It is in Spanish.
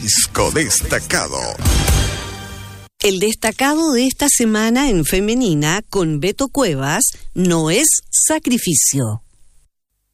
Disco destacado. El destacado de esta semana en femenina con Beto Cuevas no es sacrificio.